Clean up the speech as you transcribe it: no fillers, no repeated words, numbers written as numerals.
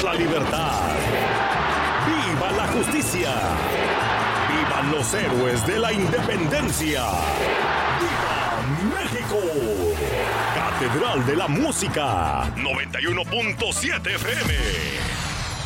¡Viva la libertad! ¡Viva la justicia! ¡Vivan los héroes de la independencia! ¡Viva México! Catedral de la Música, 91.7 FM.